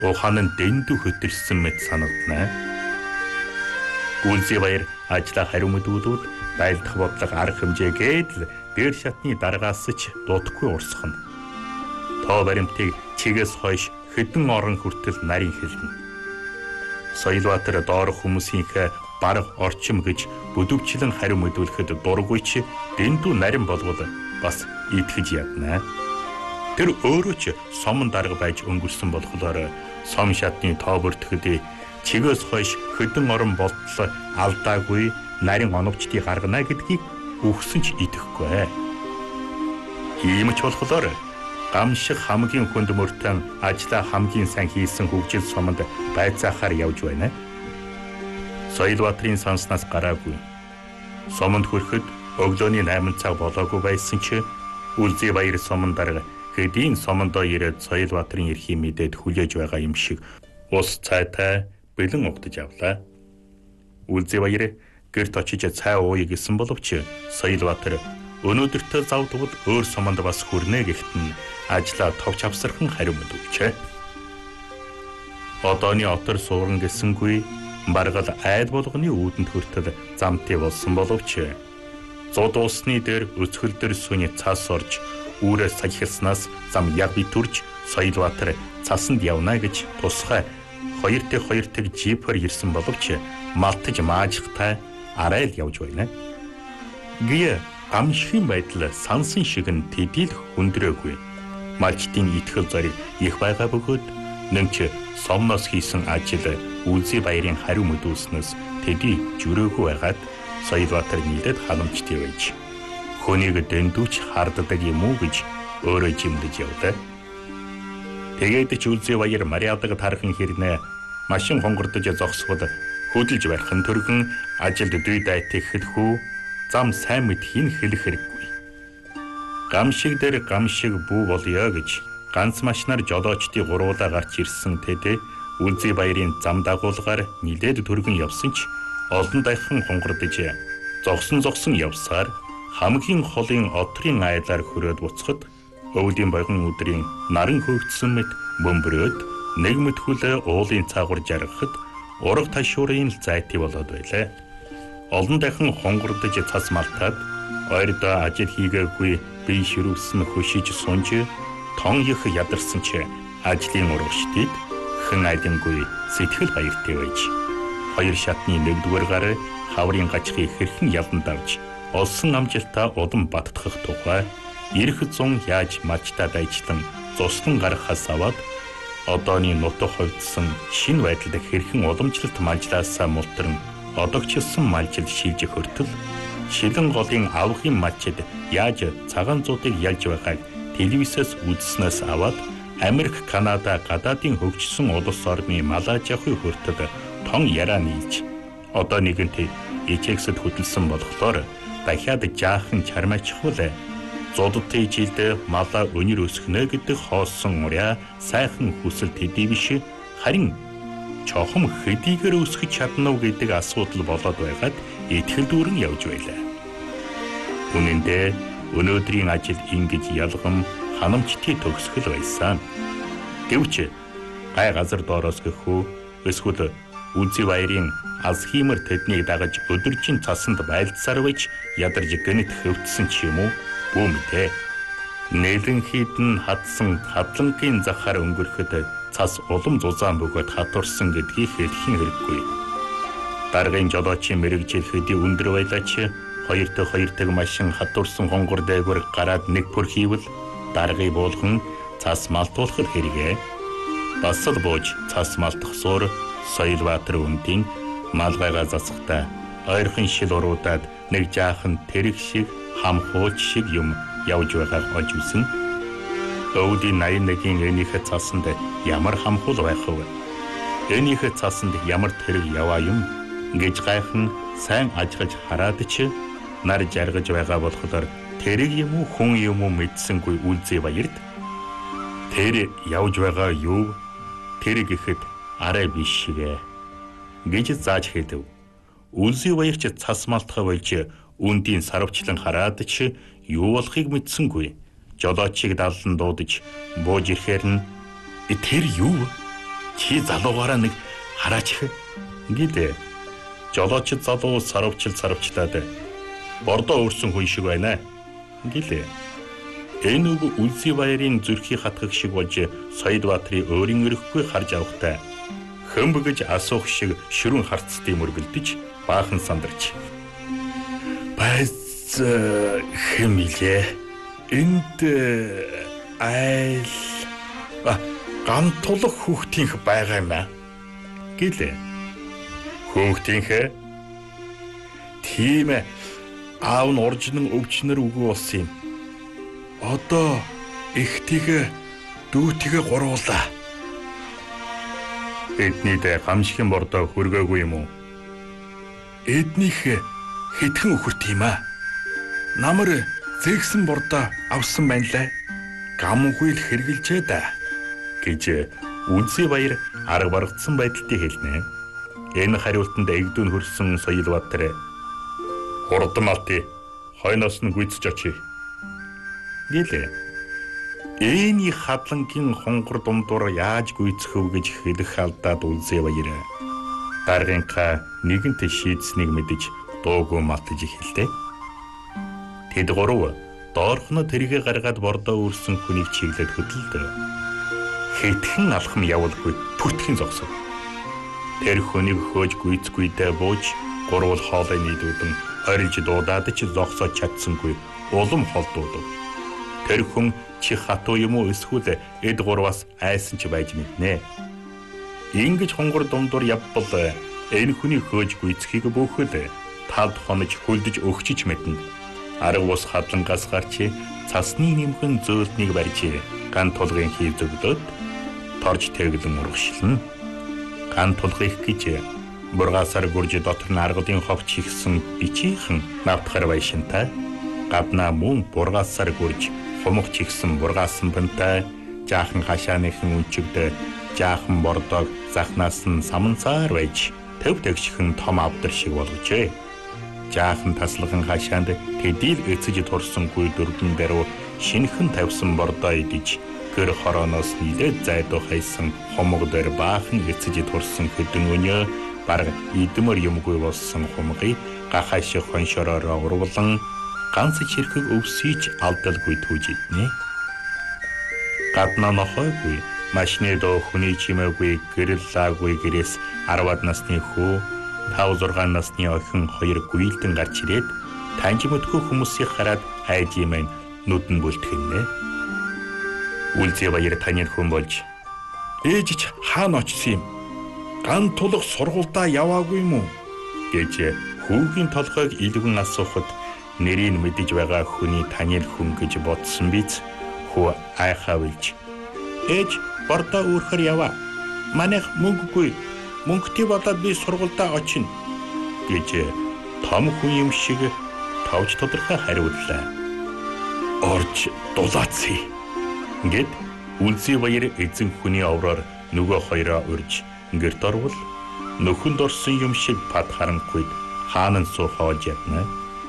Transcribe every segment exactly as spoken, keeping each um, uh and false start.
Ухаан нь дэндүү хөтөлсөн мэт санагдана. Үлзий баяр ажлаа хариу мэдүүлвэл байлдах бодлого арга хэмжээгээд л дээр шатны дараагаас ч дутхгүй урсгана. Тоо баримтыг чигээс хойш хэдэн орон хүртэл нарийн хэлнэ. Соёлбаатар доорх хүмүүсийнхээ бараг орчим гэж бүдүүвчлэн хариу мэдүүлэхэд дургүй ч дэндүү нарийн болвол бас итгэж ядна. Тэр өөрөө ч сомон дарга байж өнгөрсөн болохоор сом шатны тоо бүртгэхэд чигээс хойш хэдэн орон болтлоо алдаагүй нарийн оновчдыг гаргана гэдгийг үхсэн ч итгэхгүй. Ийм ч болохоор гамшиг хамгийн хүнд мөртөн ажлаа хамгийн сайн хийсэн хөгжил сомонд байцаахаар явж байна. Соёлбаатарын санснаас гараагүй. Сомонд хүрэхэд өглөөний найман цаг болоогүй байсан ч Үлзий баяр сомон дарга хэдийн сомондоо ирээд Соёлбаатарын эрхийг мэдээд хүлээж байгаа юм шиг ус цайтай бэлэн угтаж авлаа. Үлзий баяр гэрт очиж цай ууя гэсэн боловч Соёлбаатар өнөөдөртөө завдвал өөр сомонд бас хүрнэ гэхэд нь ажлаа товч авсархан хариу мэдүүлжээ. Одооны отор сууран гэсэнгүй баргал айл болгоны үүдэнд хүртэл замтий болсон боловч зуд усны дээр өцгөлдөр сүний цаас орж үүрээ сахилснаас зам яг битүрж Соёлбаатар цасанд явна гэж тусгай хоёр тэг хоёр тэг жипээр ирсэн боловч малтаж маажихтай арай л явж байна. Гээ амшигын байдал сансан шиг нь тэдийл хүндрээгүй. Малчтын итгэл зориг их байгаа бөгөөд нэмч сомноос хийсэн ажил Үлзий баярын хариу мэдүүлснээс тэдий жүрөөгүй байгаад Соёлбаатар нийлээд халамжтай байж хүнийг дэндүүч харддаг юм уу гэж өөрөө жимдэж явлаа. Тэгээд ч Үлзий баяр Мариадаг тархан хэрнээ машин хонгордож зогсвол хөдөлж барих нь төргөн ажилд дүй дайтыг хэлэхүү зам сайн мэд хин хэлэх хэрэггүй. Гамшиг дээр гамшиг бүү болёо гэж ганц машинаар жолоочдын гуруулаа гарч ирсэн тэд Үлзий баярын зам дагуулгаар нилээд төргөн явсан ч олон дайхан хонгордож зогсон зогсон явсаар хамгийн холын отрын айлаар хөрөөд буцахад өвлийн бойгон өдрийн наран хөөгдсөн мэт бөмбөрөөд нэг мэтхүлээ уулын цаагуур жаргахад ураг ташуурын зайтай болоод байлаа. Олон дахин хонгордож цас малтаад ойрдоо ажил хийгээгүй бие ширүүсэн хөшиж сунж тон их ядарсан ч ажлын урагшдыг хэн айдангуй сэтгэл баяртай байж хоёр шатны нэгдүгээр гар хаврын гачхыг хэрхэн ялан давж олсон амжилтаа улам баттгах тухай ирэх зун яаж мачтаа дайчлан зуслан гарахаас аваад одооний нутаг хувьдсан шин байдалд хэрхэн уламжлалт малжлаасаа мултран одогчилсан малжил шилжих хүртэл шилэн голын авахын малчид яаж цагаан зуудыг ялж байгааг телевизээс үзснээс аваад Америк, Канада гадаадын хөгжсөн улс орны малаж явахын хүртэл тон яраа нийлж одоо нэгэнт ичээксэд хөдөлсөн болохоор дахиад жаахан чармайчихвал зодтой жилд малаа өнөр өсгөнө гэдэг хоосон урья сайхан хүсэл төдий биш харин чохом хэдийгээр өсгөж чадна уу гэдэг асуудал болоод байгаад итгэл дүүрэн явж байлаа. Үнэн дээр өнөөдрийн ажил ингэж ялгам ханамжтай төгсгөл байсан. Гэвч гай газар доороос гэхүү эсвэл Үлзий баярын Алцхаймер тэднийг дагаж өдөржин цасанд байлдсаар байж ядарж гэнэт хөвдсөн ч юм уу бүү мэдээ. Нэлэн хідэн хатсан хадлангийн захаар өнгөрөхөд цас улам зузаан бөгөөд хатурсан гэдгийг хэлхийн хэрэггүй. Даргын жолоочийн мэрэгжил хэдий өндөр байлаач хоёр дахь хоёр дахь машин хатурсан хонгор дээгүүр гараад нэг пөр хийвэл даргыг буулган цас малтуулах хэрэгэ. Бас л бууж цас малтах суур Соёлбаатар үндийн малгайгаа засахтаа ойрхон шил уруудаад нэг жаахан тэрэг шиг хам хууч шиг юм явж байгааг олж үзэн. Өвдийн найман нэгin энийхээ цасанд ямар хамхул байх вэ? Энийхээ цасанд ямар тэрэг яваа юм гэж гайхан сайн ажгаж хараад ч нар жаргаж байгаа болохоор тэрэг юм уу хүн юм уу мэдсэнгүй Үлзий баярд тэр явж байгаа юу тэрэг гэхэд арай биш шигэ гэж зааж хэлв. Үлзий баяр ч цас малтхаа болж үндийн сарвчлан хараад ч юу болохыг мэдсэнгүй. Жолоочийг даллан дуудаж бууж ирэхээр нь тэр юу Чи залуугаараа нэг хараач гэлээ. Жолооч залуу сарвчил сарвчлаад бордоо өрсөн хүн шиг байна гэлээ. Энэ үг Үлзий баярын зүрхий хатгах шиг болж Соёдбаатарын өөрийн өрөхгүй харж авахтай хөмбөгж асуух шиг ширүүн харцтай мөргөлдөж баахан сандарч. Байц хэмилээ. Энд айл гам тулах хүүхдийнх байгаа юм аа гэлээ. Хүүхдийнх тийм ээ. Аав нь уржнан өвчнөр үгүй болсон юм. Одоо ихтэйгээ дүүтэйгээ гуруулаа. Эднийдээ гамшигын бордоо хүргээгүй юм уу? Эднийх хэдхэн өхөрт юм аа? Намар зэгсэн бордоо авсан байна лээ. Гамгүй л хэргэлжээ да гэж Үлзий баяр арга баргацсан байдалтай хэлнэ. Энэ хариултанд эгдүүн хөрсөн Соёлбаатар хурдан алти хойноос нь гүйцэж очие гэлээ. Эний хадлангийн хонгор дундуур яаж гүйцэхөв гэж хэлэх алдаад Үлзий баяр даргынхаа нэгэнт шийдсэнийг мэдэж дуугүй малтаж эхэллээ. Тэд гурав доорхно тэргээ гаргаад бордоо үрсэн хүнийг чиглээд хөдөлдөө. Хэдхэн алхам явуулгүй түтхэн зогсов. Тэр хүнийг хөөж гүйцгүйдээ бууж гурвал хоолой нийлүүлэн орилж дуудаад ч зогсоод чадсангүй улам холдуулав. Тэр хүн чи хатуу юм уу эсвэл эд гурваас айсан ч байж мэднэ. Ингэж хонгор дундуур явбал энэ хүний хөөж гүйцхийг бөөхөл талд хонож хөлдөж өгчиж мэднэ. Арга бус хадлангаас гарч цасны нэмхэн зөөлтнийг барьж ган тулгын хий зөвлөд торж тэглэн урагшлна. Ган тулгыг гэж бургаасаар гурж дотор нь аргадын ховч ихсэн бичийнхэн навтахар байшинтай гаднаа мөн бургаасаар гурж хумх чигсэн бургаасан бантай жаахан хашааныхан үнчигдэ жаахан бордоо захнаас нь саманцаар байж төв төгшгөн том авдар шиг болгожээ. Жаахан таслаган хашаанд тэдил эцэж турсангүй дөрвөн даруй шинхэн тавьсан бордоо идэж гэр хорооноос нилээд зайдуу хайсан хомог дээр баахан эцэж турсан хөдөн өнөө бараг идмэр юмгүй болсон хумгыг гахааш хоншороор урвалан ганц чирхэг өвсөж алдалгүй түүж иднэ. Гаднаа нохойгүй машины доо хүний чимээгүй гэрэллаагүй гэрээс арваад насны хүү тав зургаан насны охин хоёр гүйлдэн гарч ирээд таньж мэдгүй хүмүүсийг хараад айж имэн нүдэн бүлтгэнэ. Үлзий баяр таньд хүн болж ээж ч хаана очсон юм? Ган тулах сургуультай яваагүй юм уу гэж хүүгийн толгойг илгэн асуухад нэрийг мэдэж байгаа хүний таньд хүн гэж бодсон биз. Хүү айхавж ээж бордоо өөрхөр яваа. Манайх мөнгөгүй. Мөнгөтэй болоод би сургуультай очино гэж том хүн юм шиг тавж тодорхой хариуллаа. Орж дулаацъя гэд Үлзий баяр эзэн хүний овроор нөгөө хоёроо урьж гэрт орвол нөхөнд орсон юм шиг пад харанхуйд хаанан суухаж ядна.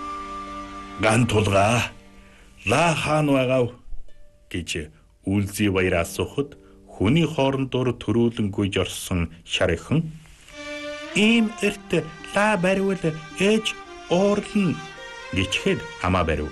Ган тулгаа ла хаан байгаав гэж Үлзий баяр асуухад хүний хоорондоор төрүүлэнгүй жорсон шархан ийм эрт ла бариул ээж уурлна гэчихэд амаа барив.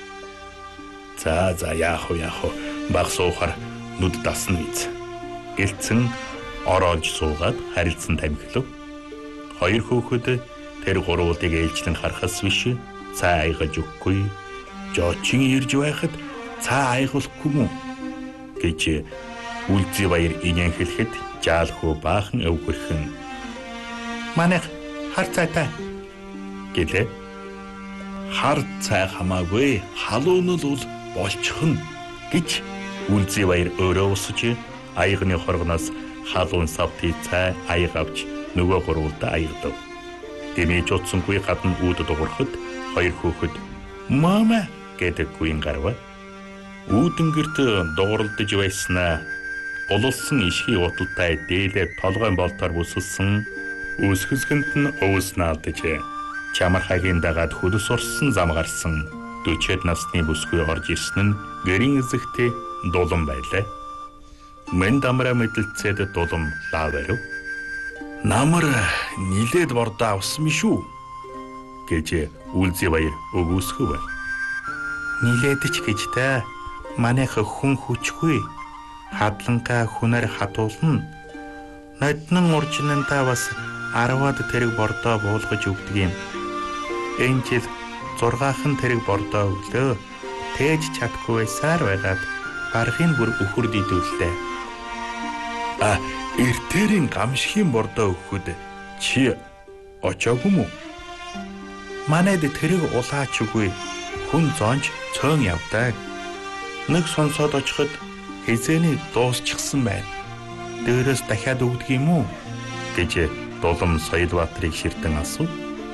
За за яах вэ яах вэ баг суухаар нүд дасна биз гэлцэн ороож суугаад харилцан тамхилав. Хоёр хөөхөд тэр гурвуудыг ээлжлэн харахаас биш цаа айгаж өгөхгүй. Жоочин ирж байхад цаа айгуулахгүй мүү гэж Үлзий баяр инэн хэлэхэд жаалхуу баахан өвгөрхөн манайх хар цайтай гэлээ. Хар цай хамаагүй халуун л болчихно гэж Үлзий баяр өөрөө усж аягны хоргоноос халуун савтыг цай аяг авч нөгөө гурвуулдаа аягдав. Дэмэж утсангүй гадна үүд дуурахад хоёр хөөхөд мама гэдэг гүйн гарва. Үүдэн гэрт дууралдаж байснаа улулсан ишхий уталтай дээлээ толгойн болтоор бүсэлсэн өсгөлгөнд нь өвс наалдаж чамархагийн дагаад хөлөс урсан зам гарсан дүйчээд насны бүсгүй орж ирсэн нь гэрийн эзэгтэй дулан байлаа. Мэн дамраа мэдлцээд дулам лаавэрв. Намар нилээд бордоо авсан биш үү? гэж Үлзий баяр өгөөсгөв. Нилээд ч гэж та манайх хүн хүчгүй. Хадлангаа хүнээр хатуулна. Ноднон уржинандаа бас арваад тэрэг бордоо буулгаж өгдөг юм. Энэ жил зургаахан тэрэг бордоо өглөө тээж чадахгүй байсаар байгаад барахын бүр өхөр дидүүллээ. А эртэрийн гамшигын бордоо өгөхөд чи очоогүй мүү? Манайд тэрэг улаачгүй хүн зонж цөөн явдаг. Нэг сонсоод очиход хизээний дуусчихсан байна. Дээрээс дахиад өгдөг юм уу? гэж дулам Соёлбаатрыг ширтэн асуув.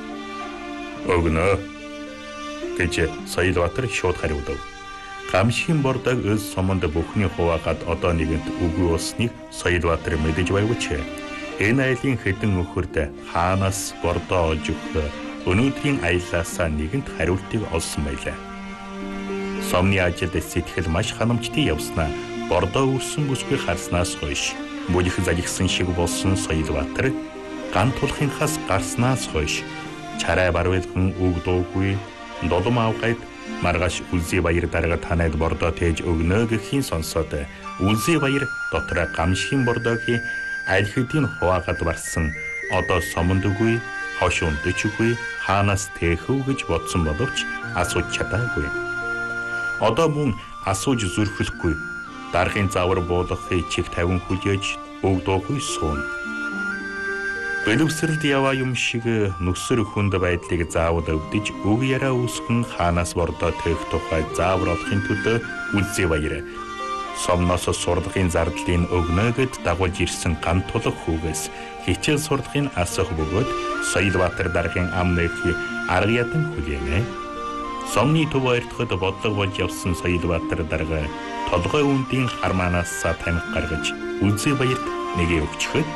Өгнө гэж Соёлбаатар шууд хариулав. Гамшигын бордог өс суманд бүхний хуваагаад одоо нэгэнт үгүй болсныг Соёлбаатар мэдэж байвч энэ айлын хэдэн өхөрд хаанаас бордоо олж өгөх өнөөдрийн аяллаасаа нэгэнт хариултыг олсон байлаа. Сомны ажилд сэтгэл маш ханамжтай явснаа бордоо үрсэн бүсгүй харснаас хойш бүлэх залгсан шиг болсон Соёлбаатар ган тулахынхаас гарснаас хойш чарай барвэлхэн үг дуугүй долом авгайд маргааш Үлзий баяр дарга танайд бордоо тээж өгнө гэхийн сонсоод Үлзий баяр дотроо гамшигын бордоогийн аль хэдийн хуваагаад барсан одоо сомонд үгүй хош унтчихгүй хаанаас тэхв гэж бодсон боловч асууж чадаагүй. Одоо мөн асууж зүрхлэхгүй дарахын завар буулгахыг чиг тавин хүлээж өгдөөгүй суун. Бэлэвсрэлд яваа юм шиг нүсэр хүнд байдлыг заавал өвдөж үг яраа үүсгэн хаанаас бордоо тээх тухай заавар олохын төлөө Үлзий баяр сомноос сурлагын зардлын өгнө гэд дагуулж ирсэн ган тулах хүүгээс хичээл сурлагын асах бөгөөд Соёлбаатар даргын ам нөхий арга ядан хүлээнэ. Сомны төв ойртоход бодлого болж явсан Соёлбаатар дарга толгой үндийн хармаанаас тамхи гаргаж Үлзий баярт нэгэ өгчөхөд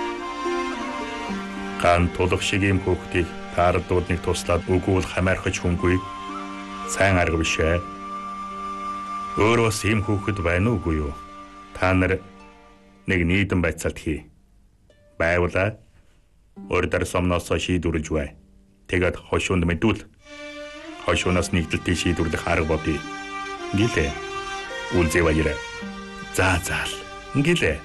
ган тулах шиг юм хүүхдийг таардуудныг туслаад өгвөл хамаархаж хүнгүй сайн арга биш ээ. Өөр бас ийм хүүхэд байна уугүй юу? Та нар нэг нийтэн байцаалт хий. Байвала өөрдөр сомноос шийдвэрлэж бай. Тэгээд хошуунд мэдүүл. Хошуунаас нэгдэлтийг шийдвэрлэх арга бодъё. Гэлээ. Үлзий баяр. За заал. Гэлээ.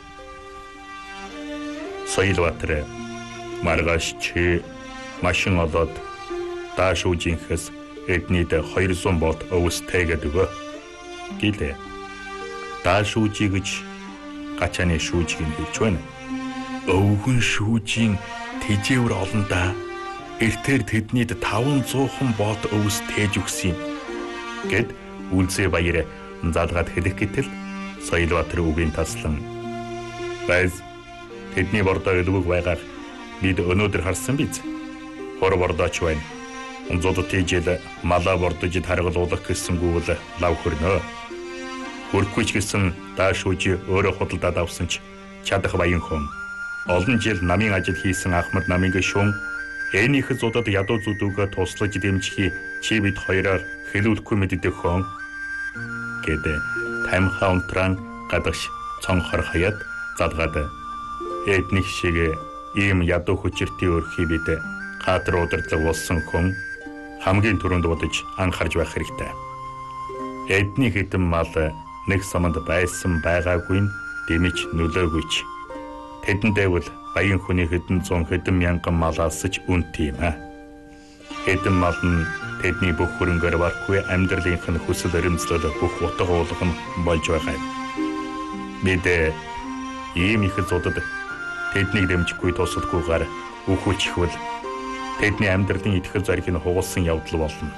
Соёлбаатар маргааш чи машин олоод дааш үжинхэс эднийд хоёрсот бот өвс тэгээд өгөө. Гэлээ. Дааш үжи гэж гачааны шүүжийг хэлж байна. Өвгөн шүүжийн тэжээвэр олон да. Эртээр тэднийд таван зуухан бот өвс тээж өгсөн юм. Гэд Үлзий баяр залгаад хэлэх гэтэл Соёлбаатар үгийн таслан байз тэдний бордоо өлөвөг байгааг бид өнөөдөр харсан биз. Хор бордооч байна. Зод тэжэл малаа бордож таргалуулах гэсэнгүү л лав хөрнө. Хөрөхгүй ч гэсэн дааш үжи өөрөө худалдаад авсан ч чадах баян хүн. Олон жил намын ажил хийсэн Ахмад намын гишүүн энэ их зодод ядуу зүдүүгээ туслаж дэмжихий чи бид хоёроор хэлүүлэхгүй мэддэг хүн гэдэг тамхи унтран гадагш цонхор хаяад залгаад эдних шиг ийм ядуу хүчиртийн өрхий бид хатар удирдлага болсон хүн хамгийн түрүүнд бодож анхаарч байх хэрэгтэй. Эдний хэдэн мал нэг саманд байсан байгаагүй нь дэмэж нөлөөгүйч. Тэдэндээ бол баян хүний хэдэн зуун хэдэн мянган малаас ч үнэтэй юм а. Хэдэн мал нь тэдний бүх хөрөнгөөр барахгүй амьдралынх нь хүсэл эрмэлзэл бүх утга уулга нь болж байгаа юм. Бид ийм их зодод тэднийг дэмжихгүй тусалгүйгээр үхүүлчихвэл тэдний амьдралын итгэл зориг нь хугалсан явдал болно.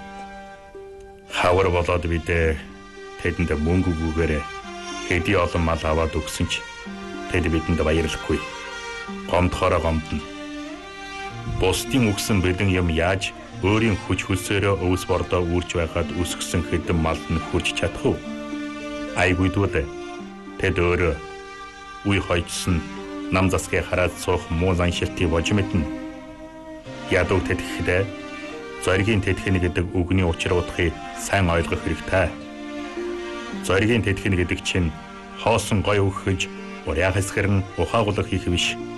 Хавар болоод бид тэдэнд мөнгөгүйгээр хэдий олон мал аваад өгсөн ч тэд бидэнд баярлахгүй. Гомдохороо гомдно. Бусдын өгсөн бэлэн юм яаж өөрийн хүч хөлсөөрөө өвс бордоо үүрч байгаад үсгсэн хэдэн малд нь хүрч чадах вэ? Айгүйдвэл тэд өөрөө үе хойчсон нам засгийн хараад суух муу заншилтыг болж мэднэ. Ядуу тэтгэхэд зоригийн тэтгэн гэдэг үгний учир утгыг сайн ойлгох хэрэгтэй. Зоригийн тэтгэн гэдэг чинь хоосон гой өгөхөж уряа хэсгэрэн ухаагуулах хийх биш.